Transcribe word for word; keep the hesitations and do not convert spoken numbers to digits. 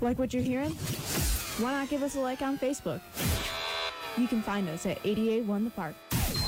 Like what you're hearing? Why not give us a like on Facebook? You can find us at eighty-eight one The Park.